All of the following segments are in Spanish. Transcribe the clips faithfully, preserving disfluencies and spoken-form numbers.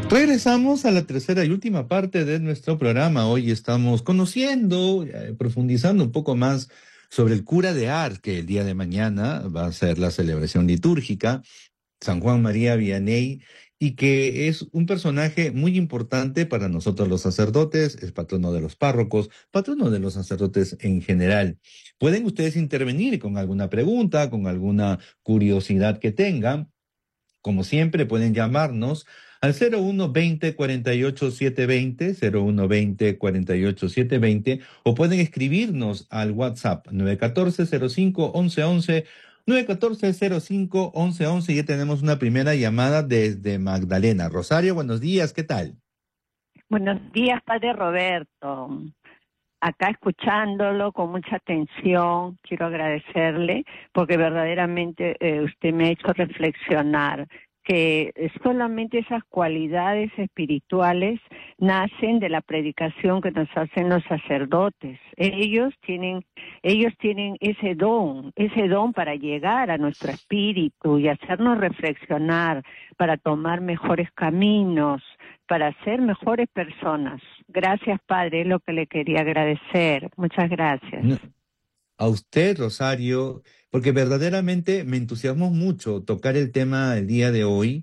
Regresamos a la tercera y última parte de nuestro programa. Hoy estamos conociendo, eh, profundizando un poco más sobre el cura de Ars, que el día de mañana va a ser la celebración litúrgica, San Juan María Vianney, y que es un personaje muy importante para nosotros los sacerdotes, es patrono de los párrocos, patrono de los sacerdotes en general. Pueden ustedes intervenir con alguna pregunta, con alguna curiosidad que tengan. Como siempre, pueden llamarnos al cero uno veinte, cuarenta y ocho setecientos veinte, cero uno veinte, cuarenta y ocho setecientos veinte, o pueden escribirnos al WhatsApp nueve uno cuatro, cero cinco, once once, nueve uno cuatro, cero cinco, once once. Ya tenemos una primera llamada desde Magdalena. Rosario, buenos días, ¿qué tal? Buenos días, Padre Roberto. Acá escuchándolo con mucha atención, quiero agradecerle porque verdaderamente eh, usted me ha hecho reflexionar que solamente esas cualidades espirituales nacen de la predicación que nos hacen los sacerdotes. Ellos tienen, ellos tienen ese don, ese don para llegar a nuestro espíritu y hacernos reflexionar, para tomar mejores caminos, para ser mejores personas. Gracias, Padre, es lo que le quería agradecer. Muchas gracias. No, a usted, Rosario, porque verdaderamente me entusiasmó mucho tocar el tema el día de hoy,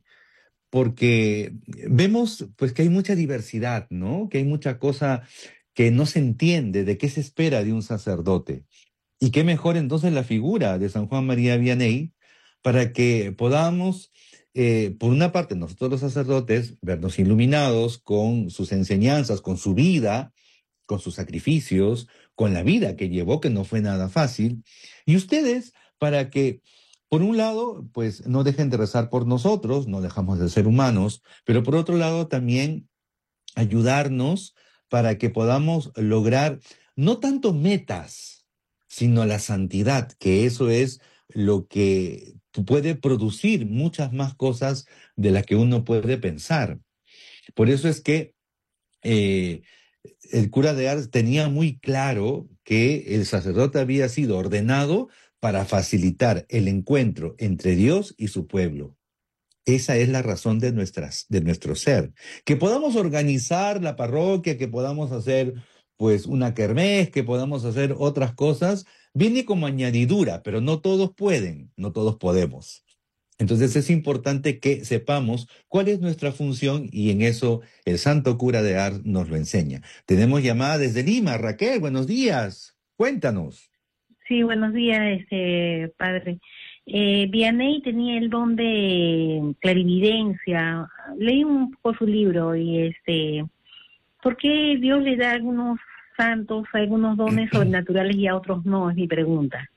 porque vemos pues que hay mucha diversidad, ¿no? Que hay mucha cosa que no se entiende de qué se espera de un sacerdote. Y qué mejor entonces la figura de San Juan María Vianney para que podamos, eh, por una parte, nosotros los sacerdotes, vernos iluminados con sus enseñanzas, con su vida, con sus sacrificios, con la vida que llevó, que no fue nada fácil, y ustedes para que, por un lado, pues no dejen de rezar por nosotros, no dejamos de ser humanos, pero por otro lado también ayudarnos para que podamos lograr no tanto metas, sino la santidad, que eso es lo que puede producir muchas más cosas de las que uno puede pensar. Por eso es que eh, el cura de Ars tenía muy claro que el sacerdote había sido ordenado para facilitar el encuentro entre Dios y su pueblo. Esa es la razón de nuestras, de nuestro ser. Que podamos organizar la parroquia, que podamos hacer pues una kermés, que podamos hacer otras cosas, viene como añadidura, pero no todos pueden, no todos podemos. Entonces es importante que sepamos cuál es nuestra función y en eso el santo cura de Ars nos lo enseña. Tenemos llamada desde Lima. Raquel, buenos días. Cuéntanos. Sí, buenos días, este padre. Eh, Vianney tenía el don de clarividencia. Leí un poco su libro y este, ¿por qué Dios le da a algunos santos algunos dones sobrenaturales y a otros no? Es mi pregunta.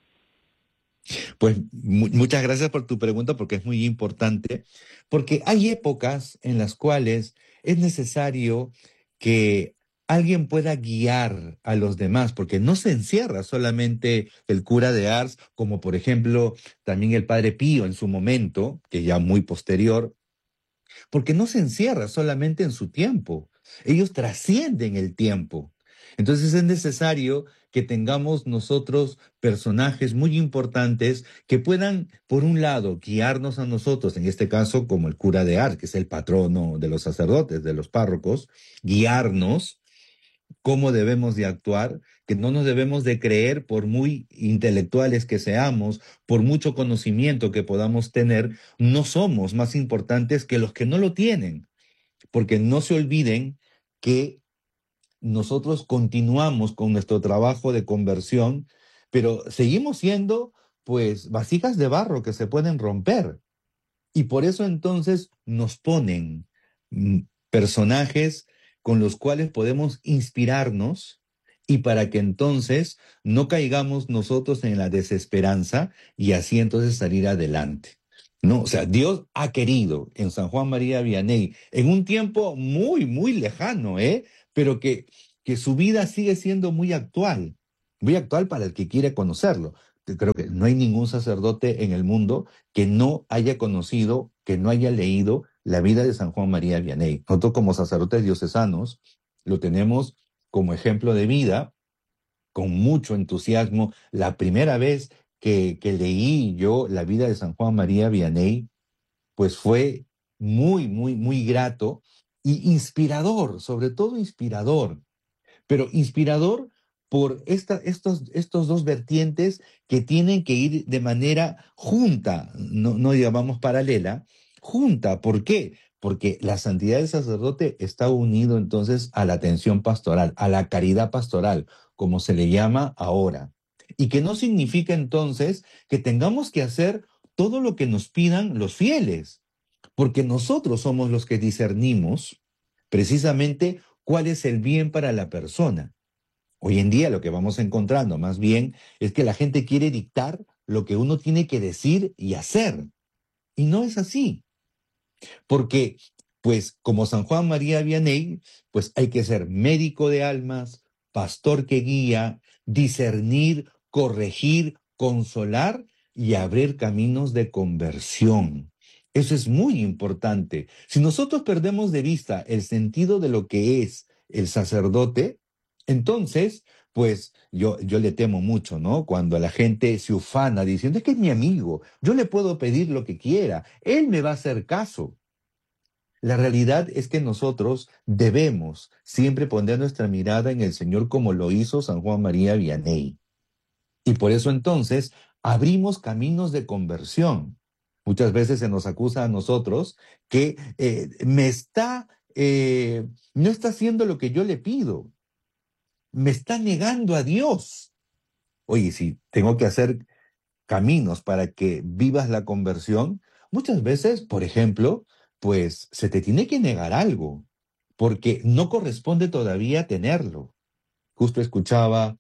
Pues mu- muchas gracias por tu pregunta porque es muy importante, porque hay épocas en las cuales es necesario que alguien pueda guiar a los demás, porque no se encierra solamente el cura de Ars, como por ejemplo también el padre Pío en su momento, que ya muy posterior, porque no se encierra solamente en su tiempo, ellos trascienden el tiempo. Entonces es necesario que tengamos nosotros personajes muy importantes que puedan, por un lado, guiarnos a nosotros, en este caso como el cura de Ars, que es el patrono de los sacerdotes, de los párrocos, guiarnos cómo debemos de actuar, que no nos debemos de creer por muy intelectuales que seamos, por mucho conocimiento que podamos tener, no somos más importantes que los que no lo tienen, porque no se olviden que nosotros continuamos con nuestro trabajo de conversión, pero seguimos siendo pues vasijas de barro que se pueden romper. Y por eso entonces nos ponen mm, personajes con los cuales podemos inspirarnos y para que entonces no caigamos nosotros en la desesperanza y así entonces salir adelante. No, o sea, Dios ha querido en San Juan María Vianney, en un tiempo muy, muy lejano, ¿eh? Pero que, que su vida sigue siendo muy actual, muy actual para el que quiere conocerlo. Creo que no hay ningún sacerdote en el mundo que no haya conocido, que no haya leído la vida de San Juan María Vianney. Nosotros como sacerdotes diocesanos lo tenemos como ejemplo de vida, con mucho entusiasmo. La primera vez que, que leí yo la vida de San Juan María Vianney, pues fue muy, muy, muy grato y inspirador, sobre todo inspirador, pero inspirador por esta, estos, estos dos vertientes que tienen que ir de manera junta, no, no llamamos paralela, junta. ¿Por qué? Porque la santidad del sacerdote está unido entonces a la atención pastoral, a la caridad pastoral, como se le llama ahora. Y que no significa entonces que tengamos que hacer todo lo que nos pidan los fieles, porque nosotros somos los que discernimos precisamente cuál es el bien para la persona. Hoy en día lo que vamos encontrando más bien es que la gente quiere dictar lo que uno tiene que decir y hacer. Y no es así, porque pues como San Juan María Vianney, pues hay que ser médico de almas, pastor que guía, discernir, corregir, consolar y abrir caminos de conversión. Eso es muy importante. Si nosotros perdemos de vista el sentido de lo que es el sacerdote, entonces, pues yo, yo le temo mucho, ¿no? Cuando la gente se ufana diciendo, es que es mi amigo, yo le puedo pedir lo que quiera, él me va a hacer caso. La realidad es que nosotros debemos siempre poner nuestra mirada en el Señor como lo hizo San Juan María Vianney. Y por eso entonces abrimos caminos de conversión. Muchas veces se nos acusa a nosotros que eh, me está, eh, no está haciendo lo que yo le pido, me está negando a Dios. Oye, si tengo que hacer caminos para que vivas la conversión, muchas veces, por ejemplo, pues se te tiene que negar algo, porque no corresponde todavía tenerlo. Justo escuchaba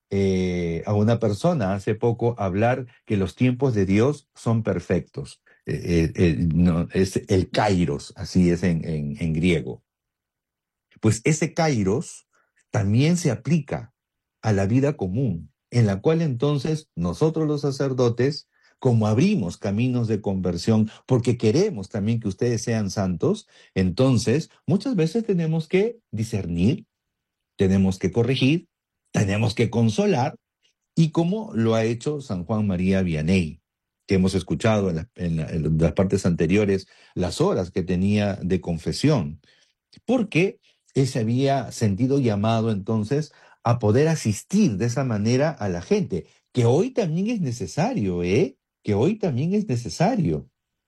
eh, a una persona hace poco hablar que los tiempos de Dios son perfectos. Eh, eh, eh, no, es el kairos, así es en, en, en griego. Pues ese kairos también se aplica a la vida común, en la cual entonces nosotros los sacerdotes, como abrimos caminos de conversión, porque queremos también que ustedes sean santos, entonces muchas veces tenemos que discernir, tenemos que corregir, tenemos que consolar, y como lo ha hecho San Juan María Vianney, que hemos escuchado en, la, en, la, en las partes anteriores, las horas que tenía de confesión, porque él se había sentido llamado entonces a poder asistir de esa manera a la gente, que hoy también es necesario, ¿eh? Que hoy también es necesario.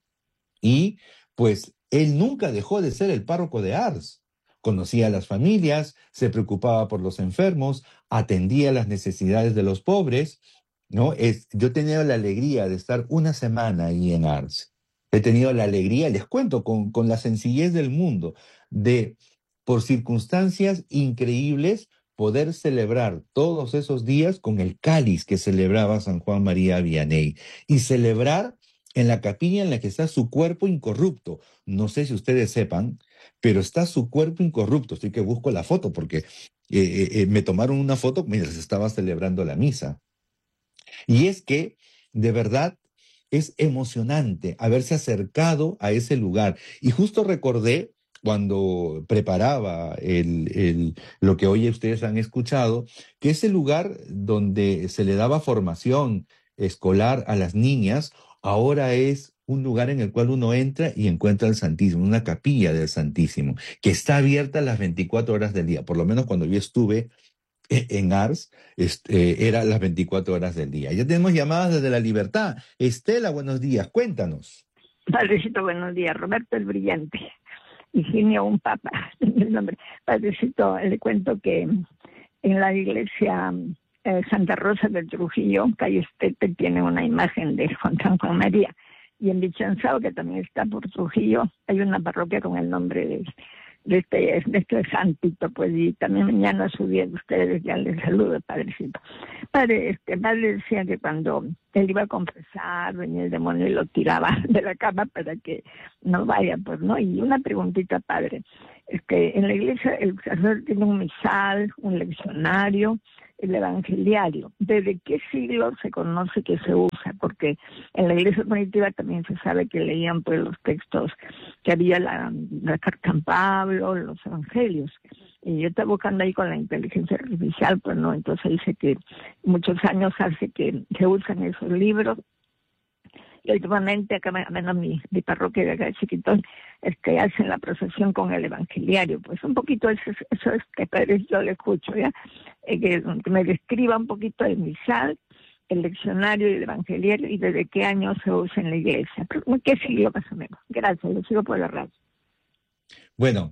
Y pues él nunca dejó de ser el párroco de Ars. Conocía a las familias, se preocupaba por los enfermos, atendía las necesidades de los pobres, ¿no? Es, yo he tenido la alegría de estar una semana ahí en Ars. He tenido la alegría, les cuento, con, con la sencillez del mundo, de, por circunstancias increíbles, poder celebrar todos esos días con el cáliz que celebraba San Juan María Vianney y celebrar en la capilla en la que está su cuerpo incorrupto. No sé si ustedes sepan, pero está su cuerpo incorrupto. Así que busco la foto porque eh, eh, me tomaron una foto mientras estaba celebrando la misa. Y es que, de verdad, es emocionante haberse acercado a ese lugar. Y justo recordé cuando preparaba el, el, lo que hoy ustedes han escuchado, que ese lugar donde se le daba formación escolar a las niñas, ahora es un lugar en el cual uno entra y encuentra el Santísimo, una capilla del Santísimo, que está abierta las veinticuatro horas del día. Por lo menos cuando yo estuve en Ars, este, era las veinticuatro horas del día. Ya tenemos llamadas desde La Libertad. Estela, buenos días, cuéntanos. Padrecito, buenos días. Roberto el Brillante. Higinio, un papa, el nombre. Padrecito, le cuento que en la iglesia eh, Santa Rosa del Trujillo, calle Estete, tiene una imagen de Juan San Juan María. Y en Vichanzao, que también está por Trujillo, hay una parroquia con el nombre de, de, este, de este santito, pues, y también mañana subí a ustedes, ya les saludo, padrecito. Padre, este, padre decía que cuando él iba a confesar, venía el demonio y lo tiraba de la cama para que no vaya, pues, ¿no? Y una preguntita, padre, es que en la iglesia el sacerdote tiene un misal, un leccionario, el evangeliario. ¿Desde qué siglo se conoce que se usa? Porque en la iglesia primitiva también se sabe que leían pues los textos que había la, la carta de Pablo, los evangelios. Y yo estaba buscando ahí con la inteligencia artificial, pues no, entonces dice que muchos años hace que se usan esos libros y últimamente acá, me- menos mi, mi parroquia de acá de Chiquitón, este, hacen la procesión con el evangeliario. Pues un poquito eso, es- eso es que padre, yo le escucho, ¿ya? Eh, que, que me describa un poquito el misal, el leccionario y el evangeliario y desde qué año se usa en la iglesia. Pero, ¿qué siglo más o menos? Gracias, lo sigo por la radio. Bueno,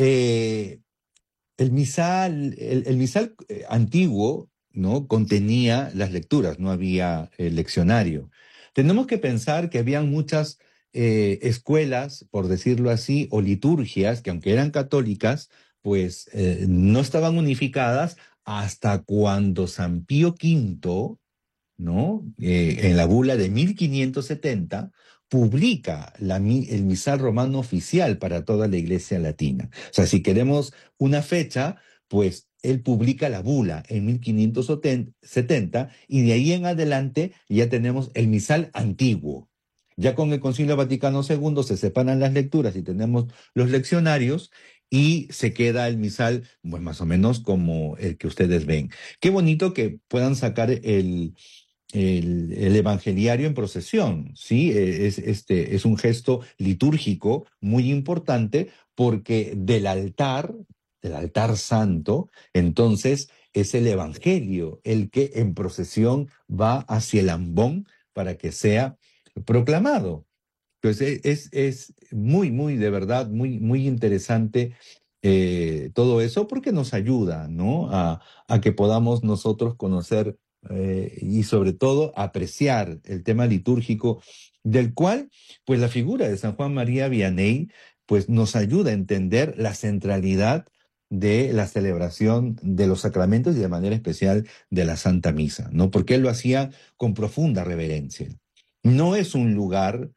eh, el misal, el, el misal eh, antiguo, ¿no? Contenía las lecturas, no había eh, leccionario. Tenemos que pensar que habían muchas eh, escuelas, por decirlo así, o liturgias, que aunque eran católicas, pues eh, no estaban unificadas hasta cuando San Pío quinto, ¿no? Eh, en la bula de mil quinientos setenta, publica la mi- el misal romano oficial para toda la Iglesia latina. O sea, si queremos una fecha, pues él publica la bula en mil quinientos setenta y de ahí en adelante ya tenemos el misal antiguo. Ya con el Concilio Vaticano segundo se separan las lecturas y tenemos los leccionarios y se queda el misal, pues más o menos como el que ustedes ven. Qué bonito que puedan sacar el, el, el evangeliario en procesión, ¿sí? Eh, Es, este, es un gesto litúrgico muy importante porque del altar, del altar santo, entonces es el evangelio el que en procesión va hacia el ambón para que sea proclamado. Entonces es, es, es muy, muy, de verdad, muy, muy interesante eh, todo eso porque nos ayuda, ¿no? A, a que podamos nosotros conocer eh, y sobre todo apreciar el tema litúrgico del cual, pues la figura de San Juan María Vianney, pues nos ayuda a entender la centralidad de la celebración de los sacramentos y de manera especial de la Santa Misa, ¿no? Porque él lo hacía con profunda reverencia. No es un lugar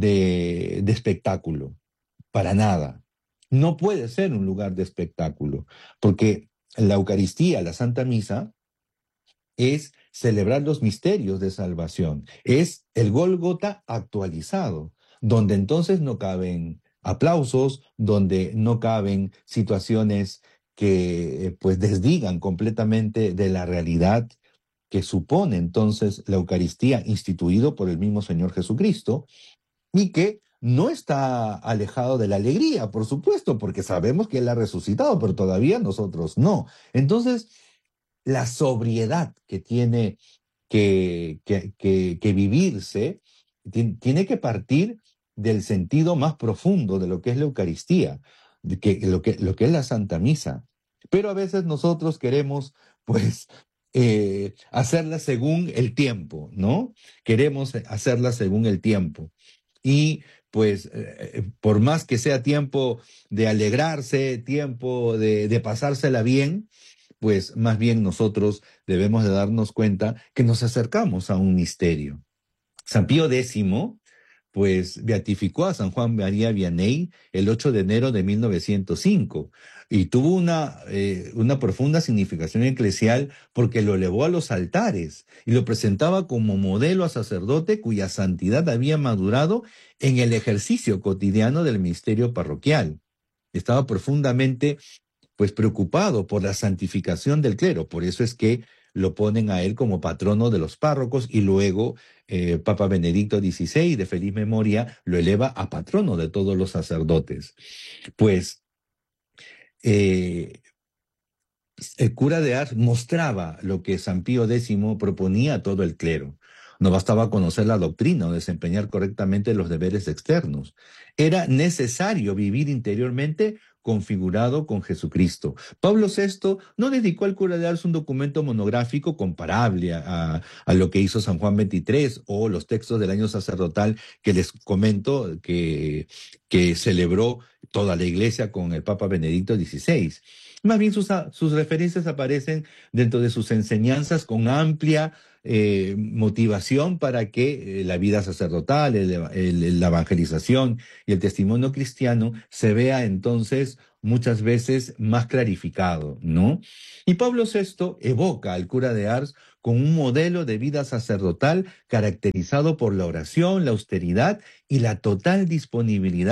de, de espectáculo, para nada. No puede ser un lugar de espectáculo, porque la Eucaristía, la Santa Misa, es celebrar los misterios de salvación, es el Gólgota actualizado, donde entonces no caben aplausos, donde no caben situaciones que eh, pues desdigan completamente de la realidad que supone entonces la Eucaristía instituido por el mismo Señor Jesucristo y que no está alejado de la alegría, por supuesto, porque sabemos que Él ha resucitado, pero todavía nosotros no. Entonces, la sobriedad que tiene que, que, que, que vivirse ti- tiene que partir del sentido más profundo de lo que es la Eucaristía, de que, lo que, lo que es la Santa Misa. Pero a veces nosotros queremos, pues, eh, hacerla según el tiempo, ¿no? Queremos hacerla según el tiempo. Y pues, eh, por más que sea tiempo de alegrarse, tiempo de, de pasársela bien, pues más bien nosotros debemos de darnos cuenta que nos acercamos a un misterio. San Pío décimo, pues beatificó a San Juan María Vianney el ocho de enero de mil novecientos cinco y tuvo una, eh, una profunda significación eclesial porque lo elevó a los altares y lo presentaba como modelo a sacerdote cuya santidad había madurado en el ejercicio cotidiano del ministerio parroquial. Estaba profundamente pues preocupado por la santificación del clero. Por eso es que lo ponen a él como patrono de los párrocos y luego eh, Papa Benedicto dieciséis, de feliz memoria, lo eleva a patrono de todos los sacerdotes. Pues eh, el cura de Ars mostraba lo que San Pío décimo proponía a todo el clero. No bastaba conocer la doctrina o desempeñar correctamente los deberes externos. Era necesario vivir interiormente configurado con Jesucristo. Pablo sexto no dedicó al cura de Ars un documento monográfico comparable a, a lo que hizo San Juan veintitrés o los textos del año sacerdotal que les comento que, que celebró toda la iglesia con el Papa Benedicto dieciséis. Más bien sus, sus referencias aparecen dentro de sus enseñanzas con amplia eh, motivación para que eh, la vida sacerdotal, el, el, la evangelización y el testimonio cristiano se vea entonces muchas veces más clarificado, ¿no? Y Pablo sexto evoca al cura de Ars con un modelo de vida sacerdotal caracterizado por la oración, la austeridad y la total disponibilidad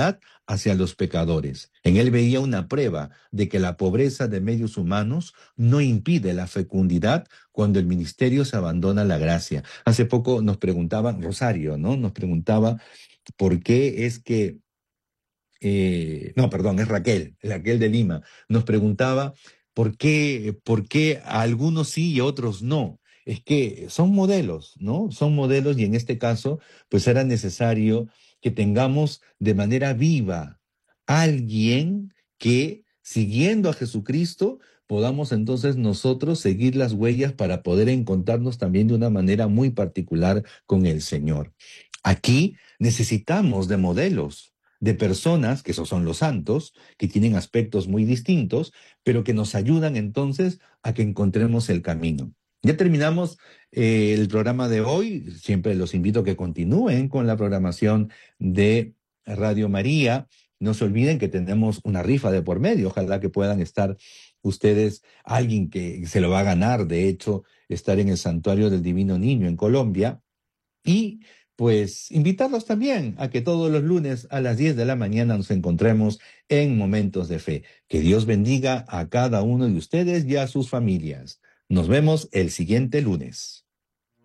hacia los pecadores. En él veía una prueba de que la pobreza de medios humanos no impide la fecundidad cuando el ministerio se abandona a la gracia. Hace poco nos preguntaban, Rosario, ¿no? Nos preguntaba por qué es que eh, no, perdón, es Raquel, Raquel de Lima, nos preguntaba por qué, por qué a algunos sí y a otros no. Es que son modelos, ¿no? Son modelos y en este caso, pues era necesario que tengamos de manera viva alguien que, siguiendo a Jesucristo, podamos entonces nosotros seguir las huellas para poder encontrarnos también de una manera muy particular con el Señor. Aquí necesitamos de modelos, de personas, que esos son los santos, que tienen aspectos muy distintos, pero que nos ayudan entonces a que encontremos el camino. Ya terminamos eh, el programa de hoy. Siempre los invito a que continúen con la programación de Radio María. No se olviden que tenemos una rifa de por medio. Ojalá que puedan estar ustedes, alguien que se lo va a ganar, de hecho, estar en el Santuario del Divino Niño en Colombia. Y pues invitarlos también a que todos los lunes a las diez de la mañana nos encontremos en Momentos de Fe. Que Dios bendiga a cada uno de ustedes y a sus familias. Nos vemos el siguiente lunes.